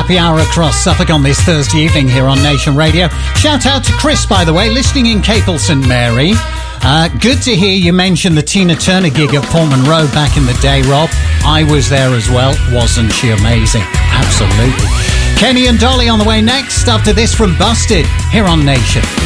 happy hour across Suffolk on this Thursday evening here on Nation Radio. Shout out to Chris, by the way, listening in Capel St Mary. Good to hear you mention the Tina Turner gig at Portman Road back in the day, Rob. I was there as well. Wasn't she amazing? Absolutely. Kenny and Dolly on the way next after this from Busted here on Nation.